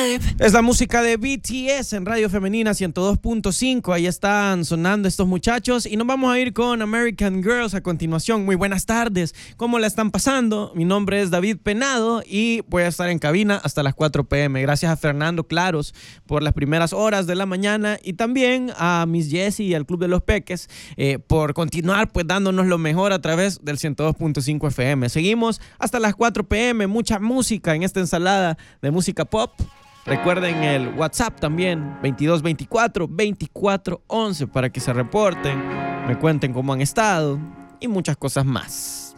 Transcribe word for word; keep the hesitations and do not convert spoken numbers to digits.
Es la música de B T S en Radio Femenina ciento dos punto cinco. Ahí están sonando estos muchachos y nos vamos a ir con American Girls a continuación. Muy buenas tardes, ¿cómo la están pasando? Mi nombre es David Penado y voy a estar en cabina hasta las cuatro p m Gracias a Fernando Claros por las primeras horas de la mañana y también a Miss Jessie y al Club de los Peques eh, por continuar pues dándonos lo mejor a través del ciento dos punto cinco F M. Seguimos hasta las cuatro p m, mucha música en esta ensalada de música pop. Recuerden el WhatsApp también, veintidós veinticuatro veinticuatro once, para que se reporten, me cuenten cómo han estado y muchas cosas más.